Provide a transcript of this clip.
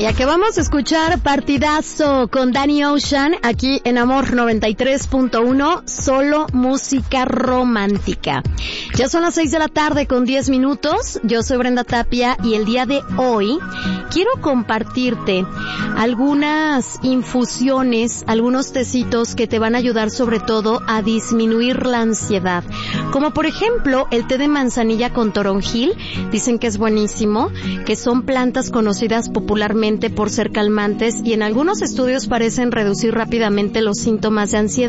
Y acabamos de escuchar Partidazo con Danny Ocean aquí en Amor 93.1, solo música romántica. Ya son las 6 de la tarde con 10 minutos. Yo soy Brenda Tapia y el día de hoy quiero compartirte algunas infusiones, algunos tecitos que te van a ayudar sobre todo a disminuir la ansiedad. Como por ejemplo el té de manzanilla con toronjil, dicen que es buenísimo, que son plantas conocidas popularmente por ser calmantes y en algunos estudios parecen reducir rápidamente los síntomas de ansiedad.